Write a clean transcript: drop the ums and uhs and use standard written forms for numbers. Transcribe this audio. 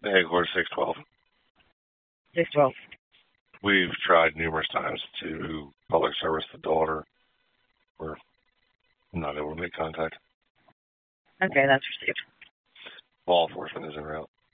Headquarters 612. 612. We've tried numerous times to public service the daughter. We're not able to make contact. Okay, that's received. Law enforcement is en route.